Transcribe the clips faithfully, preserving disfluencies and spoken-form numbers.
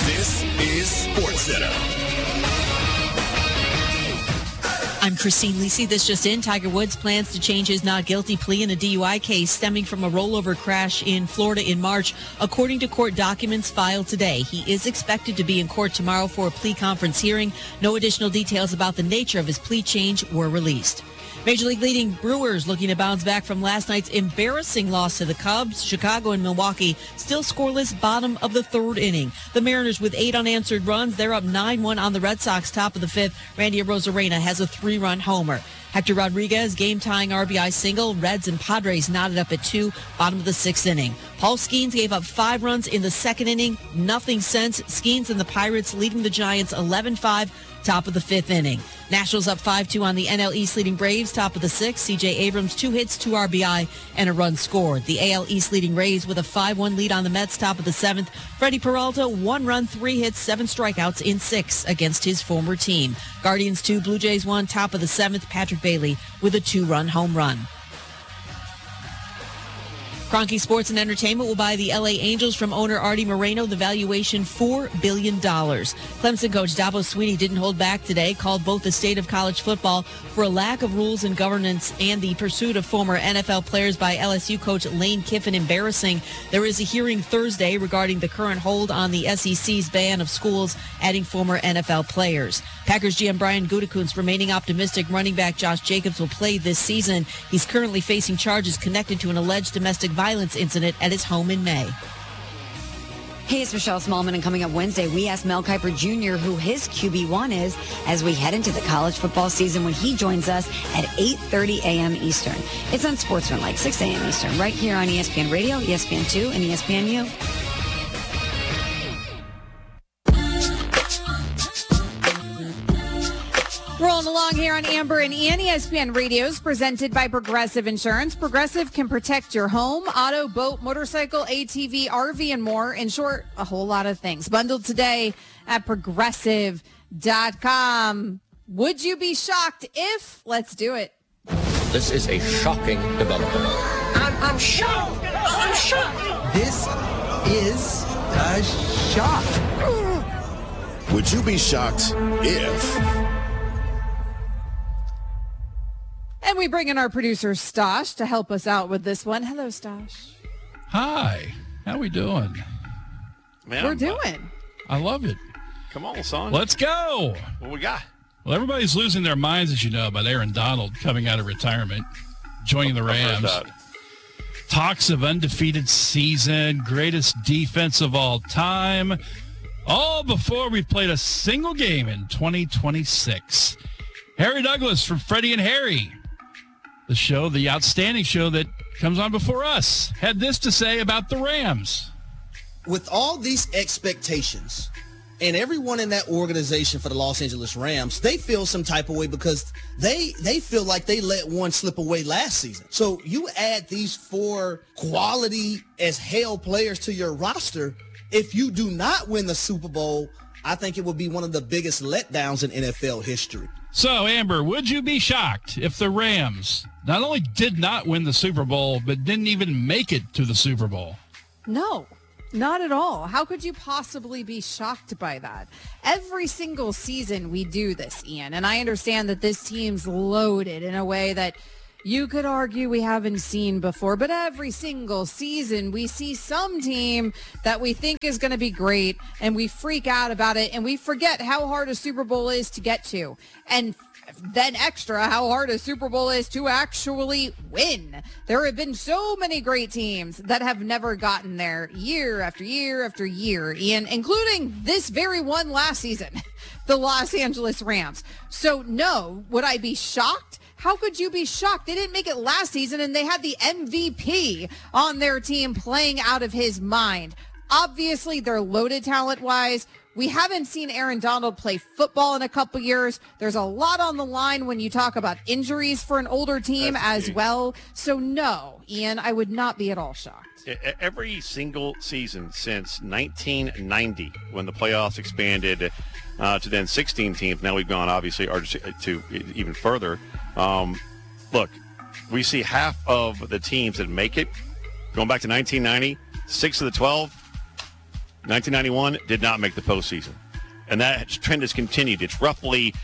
This is SportsCenter. I'm Christine Lisi. This just in. Tiger Woods plans to change his not guilty plea in a D U I case stemming from a rollover crash in Florida in March. According to court documents filed today, he is expected to be in court tomorrow for a plea conference hearing. No additional details about the nature of his plea change were released. Major League leading Brewers looking to bounce back from last night's embarrassing loss to the Cubs. Chicago and Milwaukee still scoreless bottom of the third inning. The Mariners with eight unanswered runs. They're up nine one on the Red Sox top of the fifth. Randy Arozarena has a three-run homer. Hector Rodriguez, game-tying R B I single. Reds and Padres knotted up at two, bottom of the sixth inning. Paul Skeens gave up five runs in the second inning. Nothing since. Skeens and the Pirates leading the Giants eleven five, top of the fifth inning. Nationals up five two on the N L East leading Braves, top of the sixth. C J Abrams, two hits, two R B I, and a run scored. The A L East leading Rays with a five one lead on the Mets, top of the seventh. Freddie Peralta, one run, three hits, seven strikeouts in six against his former team. Guardians two, Blue Jays one, top of the seventh. Patrick Bailey with a two-run home run. Kroenke Sports and Entertainment will buy the L A Angels from owner Artie Moreno. The valuation, four billion dollars. Clemson coach Dabo Swinney didn't hold back today, called both the state of college football for a lack of rules and governance and the pursuit of former N F L players by L S U coach Lane Kiffin embarrassing. There is a hearing Thursday regarding the current hold on the S E C's ban of schools adding former N F L players. Packers G M Brian Gutekunst remaining optimistic running back Josh Jacobs will play this season. He's currently facing charges connected to an alleged domestic violence incident at his home in May. Hey, it's Michelle Smallman, and coming up Wednesday, we asked Mel Kiper Junior who his Q B one is as we head into the college football season when he joins us at eight thirty a.m. Eastern. It's on Sportsmanlike, six a.m. Eastern, right here on E S P N Radio, E S P N two, and E S P N U. Rolling along here on Amber and Ian, E S P N Radios, presented by Progressive Insurance. Progressive can protect your home, auto, boat, motorcycle, A T V, R V, and more. In short, a whole lot of things. Bundled today at progressive dot com. Would you be shocked if? Let's do it. This is a shocking development. I'm, I'm shocked. I'm shocked. This is a shock. Would you be shocked if... And we bring in our producer, Stosh, to help us out with this one. Hello, Stosh. Hi. How we doing? Man, We're doing. I love it. Come on, son. Let's go. What we got? Well, everybody's losing their minds, as you know, about Aaron Donald coming out of retirement, joining the Rams. Talks of undefeated season, greatest defense of all time, all before we've played a single game in twenty twenty-six. Harry Douglas from Freddie and Harry, the show, the outstanding show that comes on before us, had this to say about the Rams. With all these expectations and everyone in that organization for the Los Angeles Rams, they feel some type of way because they they feel like they let one slip away last season. So you add these four quality as hell players to your roster. If you do not win the Super Bowl, I think it would be one of the biggest letdowns in N F L history. So, Amber, would you be shocked if the Rams not only did not win the Super Bowl, but didn't even make it to the Super Bowl? No, not at all. How could you possibly be shocked by that? Every single season we do this, Ian, and I understand that this team's loaded in a way that you could argue we haven't seen before, but every single season we see some team that we think is going to be great and we freak out about it and we forget how hard a Super Bowl is to get to. And then extra how hard a Super Bowl is to actually win. There have been so many great teams that have never gotten there year after year after year, Ian, including this very one last season, the Los Angeles Rams. So no, would I be shocked? How could you be shocked? They didn't make it last season, and they had the M V P on their team playing out of his mind. Obviously, they're loaded talent-wise. We haven't seen Aaron Donald play football in a couple years. There's a lot on the line when you talk about injuries for an older team That's as big. well. So, no, Ian, I would not be at all shocked. Every single season since nineteen ninety, when the playoffs expanded uh, to then sixteen teams, now we've gone, obviously, or to even further. Um, look, we see half of the teams that make it, going back to nineteen ninety, six of the twelve, nineteen ninety-one did not make the postseason. And that trend has continued. It's roughly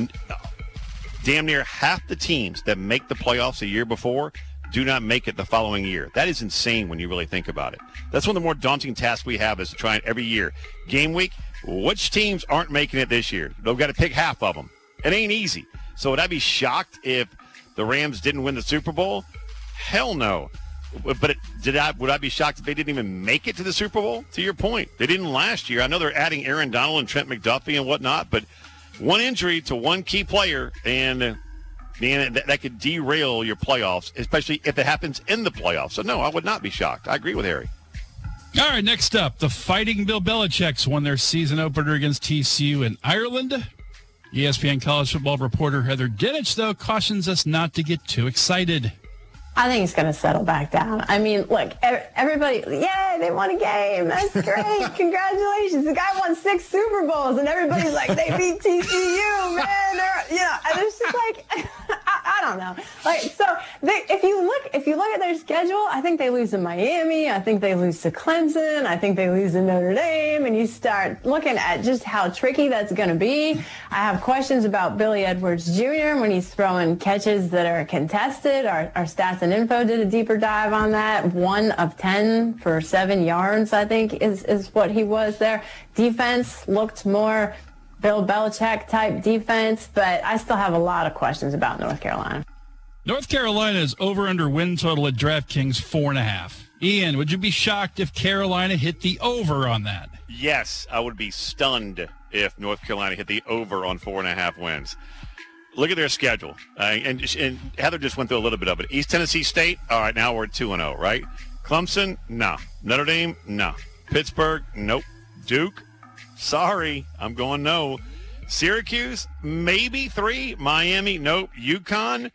damn near half the teams that make the playoffs a year before do not make it the following year. That is insane when you really think about it. That's one of the more daunting tasks we have is to try it every year. Game week, which teams aren't making it this year? They've got to pick half of them. It ain't easy. So would I be shocked if the Rams didn't win the Super Bowl? Hell no. But it, did I? Would I be shocked if they didn't even make it to the Super Bowl? To your point, they didn't last year. I know they're adding Aaron Donald and Trent McDuffie and whatnot, but one injury to one key player, and uh, man, that, that could derail your playoffs, especially if it happens in the playoffs. So, no, I would not be shocked. I agree with Harry. All right, next up, the Fighting Bill Belichick's won their season opener against T C U in Ireland. E S P N college football reporter Heather Dinich, though, cautions us not to get too excited. I think it's going to settle back down. I mean, look, everybody, yay, they won a game. That's great. Congratulations. The guy won six Super Bowls, and everybody's like, they beat T C U, man. They're, you know, and it's just like, I, I don't know. Like, so they, if you look, if you look at their schedule, I think they lose to Miami. I think they lose to Clemson. I think they lose to Notre Dame. And you start looking at just how tricky that's going to be. I have questions about Billy Edwards Junior when he's throwing catches that are contested. Our, our stats and Info did a deeper dive on that. One of ten for seven yards, I think, is, is what he was there. Defense looked more Bill Belichick type defense, but I still have a lot of questions about North Carolina. North Carolina's over-under win total at DraftKings four and a half. Ian, would you be shocked if Carolina hit the over on that? Yes, I would be stunned if North Carolina hit the over on four and a half wins. Look at their schedule. Uh, and, and Heather just went through a little bit of it. East Tennessee State, all right, now we're two and oh, right? Clemson, no. Notre Dame, no. Pittsburgh, nope. Duke, sorry, I'm going no. Syracuse, maybe three. Miami, nope. UConn,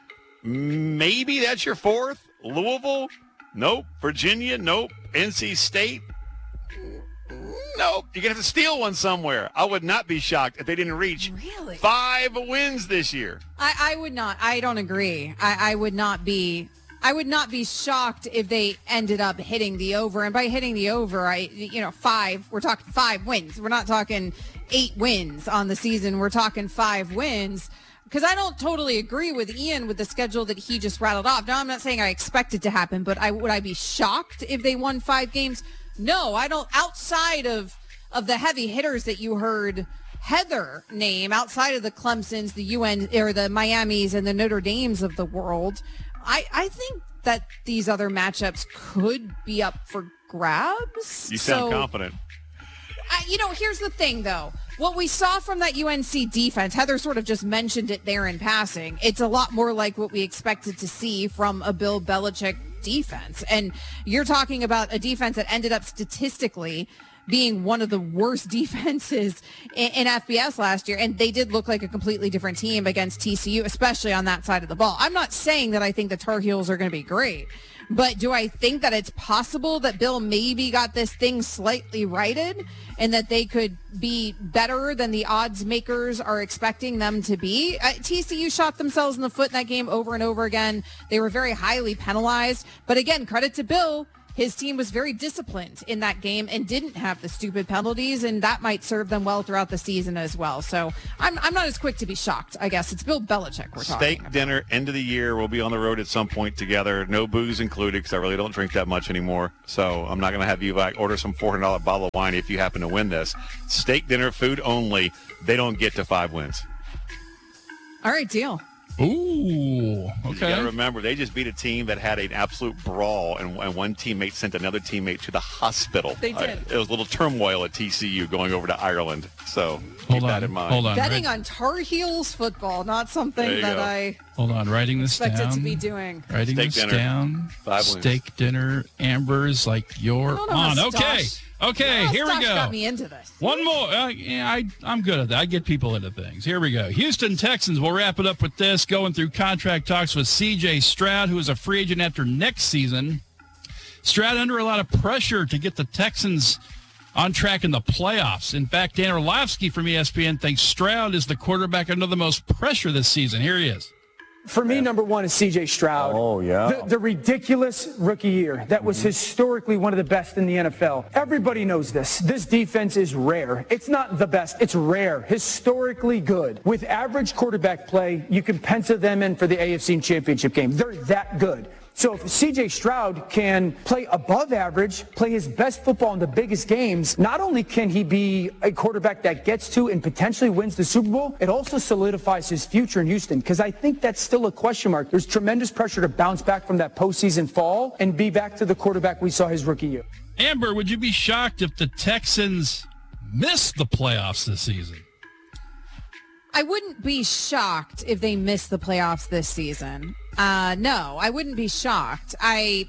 maybe that's your fourth. Louisville, nope. Virginia, nope. N C State, nope. You're going to have to steal one somewhere. I would not be shocked if they didn't reach really? five wins this year. I, I would not. I don't agree. I, I would not be. I would not be shocked if they ended up hitting the over. And by hitting the over, I, you know, five, we're talking five wins. We're not talking eight wins on the season. We're talking five wins. Because I don't totally agree with Ian with the schedule that he just rattled off. Now, I'm not saying I expect it to happen, but I would I be shocked if they won five games? No, I don't. Outside of of the heavy hitters that you heard Heather name, outside of the Clemsons, the U N or the Miamis and the Notre Dames of the world, I, I think that these other matchups could be up for grabs. You sound so, confident. I, you know, here's the thing, though. What we saw from that U N C defense, Heather sort of just mentioned it there in passing. It's a lot more like what we expected to see from a Bill Belichick defense. And you're talking about a defense that ended up statistically being one of the worst defenses in, in F B S last year. And they did look like a completely different team against T C U, especially on that side of the ball. I'm not saying that I think the Tar Heels are going to be great, but do I think that it's possible that Bill maybe got this thing slightly righted and that they could be better than the odds makers are expecting them to be? Uh, T C U shot themselves in the foot in that game over and over again. They were very highly penalized. But again, credit to Bill. His team was very disciplined in that game and didn't have the stupid penalties, and that might serve them well throughout the season as well. So I'm I'm not as quick to be shocked, I guess. It's Bill Belichick we're talking Steak about. dinner, end of the year. We'll be on the road at some point together. No booze included because I really don't drink that much anymore. So I'm not going to have you like order some four hundred dollars bottle of wine if you happen to win this. Steak dinner, food only. They don't get to five wins. All right, deal. Ooh, okay. You got to remember, they just beat a team that had an absolute brawl, and, and one teammate sent another teammate to the hospital. They did. Uh, it was a little turmoil at T C U going over to Ireland. So keep Hold that on, in mind. hold on. Betting Right- on Tar Heels football, not something There you that go. I Hold on, writing this expected down. to be doing. Writing Steak this dinner. down. Five wins. Steak dinner, Amber's like you're I don't know how on. Okay, Stosh- okay, Well, here we Stosh go. got me into this. One more. Uh, yeah, I, I'm good at that. I get people into things. Here we go. Houston Texans. We'll wrap it up with this. Going through contract talks with C J Stroud, who is a free agent after next season. Stroud under a lot of pressure to get the Texans on track in the playoffs. In fact, Dan Orlovsky from E S P N thinks Stroud is the quarterback under the most pressure this season. Here he is. For me, number one is C J Stroud. Oh, yeah. The, the ridiculous rookie year that was mm-hmm. historically one of the best in the N F L. Everybody knows this. This defense is rare. It's not the best. It's rare. Historically good. With average quarterback play, you can pencil them in for the A F C Championship game. They're that good. So if C J Stroud can play above average, play his best football in the biggest games, not only can he be a quarterback that gets to and potentially wins the Super Bowl, it also solidifies his future in Houston, because I think that's still a question mark. There's tremendous pressure to bounce back from that postseason fall and be back to the quarterback we saw his rookie year. Amber, would you be shocked if the Texans missed the playoffs this season? I wouldn't be shocked if they missed the playoffs this season. Uh, no, I wouldn't be shocked. I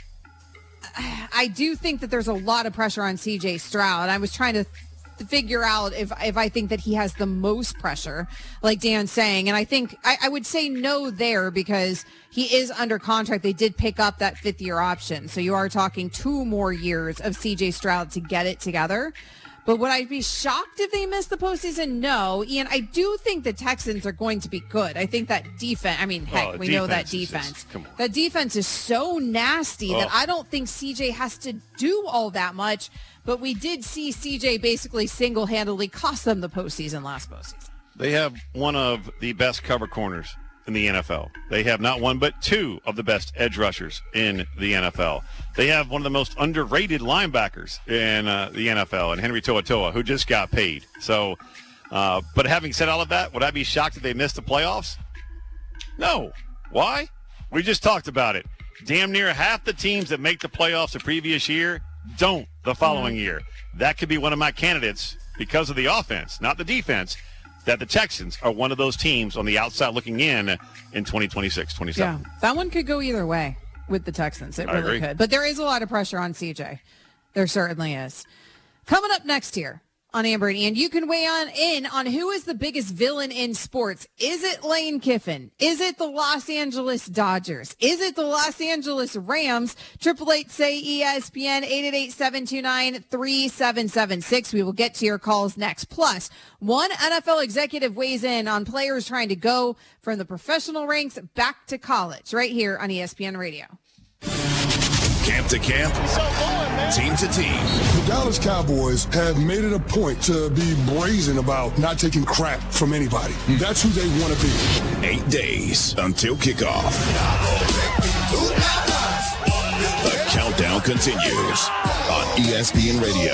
I do think that there's a lot of pressure on C J Stroud. I was trying to th- figure out if, if I think that he has the most pressure, like Dan's saying. And I think I, I would say no there, because he is under contract. They did pick up that fifth year option. So you are talking two more years of C J Stroud to get it together. But would I be shocked if they missed the postseason? No. Ian, I do think the Texans are going to be good. I think that defense, I mean, heck, oh, we know that defense. Just, come on. That defense is so nasty oh. that I don't think C J has to do all that much. But we did see C J basically single-handedly cost them the postseason last postseason. They have one of the best cover corners in the N F L. They have not one but two of the best edge rushers in the N F L. They have one of the most underrated linebackers in uh, the N F L, and Henry To'oTo'o, who just got paid. So, uh, but having said all of that, would I be shocked if they missed the playoffs? No. Why? We just talked about it. Damn near half the teams that make the playoffs the previous year don't the following mm-hmm. year. That could be one of my candidates because of the offense, not the defense, that the Texans are one of those teams on the outside looking in in twenty twenty-six twenty-seven. Yeah, that one could go either way with the Texans. It I really agree. could. But there is a lot of pressure on C J. There certainly is. Coming up next here on Amber and Ian, you can weigh on in on who is the biggest villain in sports. Is it Lane Kiffin? Is it the Los Angeles Dodgers? Is it the Los Angeles Rams? Triple eight say E S P N eight eight eight, seven two nine, three seven seven six. We will get to your calls next. Plus, one N F L executive weighs in on players trying to go from the professional ranks back to college right here on E S P N Radio. Camp to camp, team to team. The Dallas Cowboys have made it a point to be brazen about not taking crap from anybody. That's who they want to be. Eight days until kickoff. The countdown continues on E S P N Radio.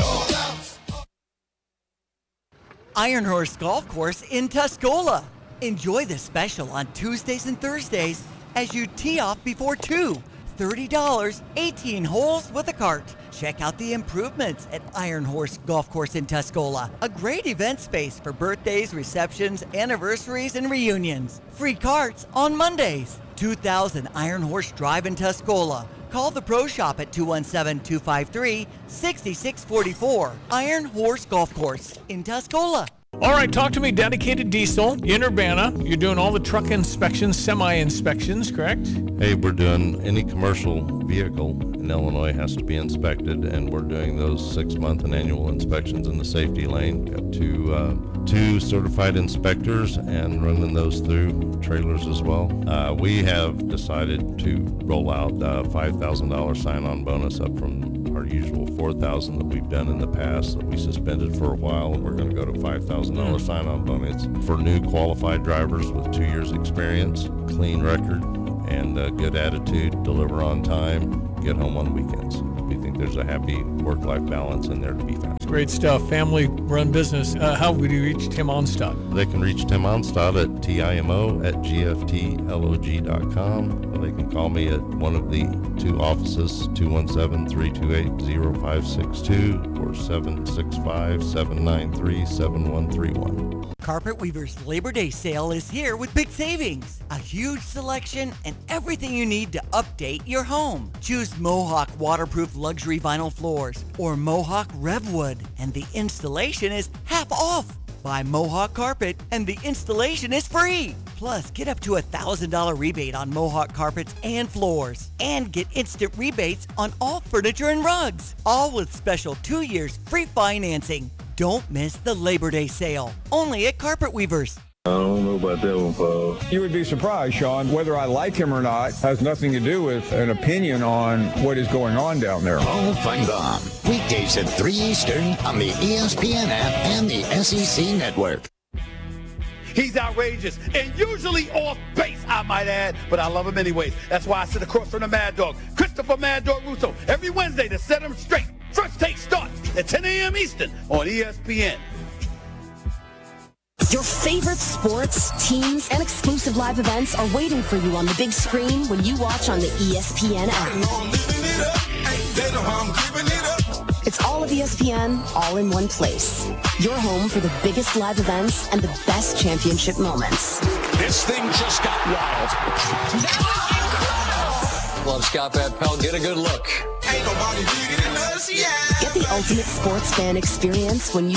Iron Horse Golf Course in Tuscola. Enjoy the special on Tuesdays and Thursdays as you tee off before two. thirty dollars, eighteen holes with a cart. Check out the improvements at Iron Horse Golf Course in Tuscola. A great event space for birthdays, receptions, anniversaries, and reunions. Free carts on Mondays. two thousand Iron Horse Drive in Tuscola. Call the Pro Shop at two one seven, two five three, six six four four. Iron Horse Golf Course in Tuscola. All right, talk to me, Dedicated Diesel in Urbana. You're doing all the truck inspections, semi-inspections, correct? Hey, we're doing any commercial vehicle in Illinois has to be inspected, and we're doing those six-month and annual inspections in the safety lane. Got two, uh, two certified inspectors and running those through trailers as well. Uh, we have decided to roll out a five thousand dollars sign-on bonus up from our usual four thousand dollars that we've done in the past that we suspended for a while, and we're going to go to five thousand dollars sign-on bonus for new qualified drivers with two years experience, clean record, and a good attitude, deliver on time, get home on weekends. We think there's a happy work-life balance in there to be found. Great stuff. Family-run business. Uh, how would you reach Tim Onstad? They can reach Tim Onstad at T I M O at G F T log dot com. They can call me at one of the two offices, two one seven, three two eight, zero five six two or seven six five, seven nine three, seven one three one. Carpet Weaver's Labor Day sale is here with big savings. A huge selection and everything you need to update your home. Choose Mohawk waterproof luxury vinyl floors or Mohawk Revwood, and the installation is half off. Buy Mohawk carpet and the installation is free. Plus, get up to a one thousand dollars rebate on Mohawk carpets and floors. And get instant rebates on all furniture and rugs. All with special two years free financing. Don't miss the Labor Day sale. Only at Carpet Weavers. I don't know about that one, Paul. You would be surprised, Sean. Whether I like him or not has nothing to do with an opinion on what is going on down there. Paul Finebaum, weekdays at three Eastern on the E S P N app and the S E C Network. He's outrageous and usually off base, I might add, but I love him anyways. That's why I sit across from the Mad Dog, Christopher Mad Dog Russo, every Wednesday to set him straight. First Take starts at ten a.m. Eastern on E S P N. Your favorite sports, teams, and exclusive live events are waiting for you on the big screen when you watch on the E S P N app. It's all of E S P N, all in one place. Your home for the biggest live events and the best championship moments. This thing just got wild. Love Scott Van Pelt. Get a good look. Get the ultimate sports fan experience when you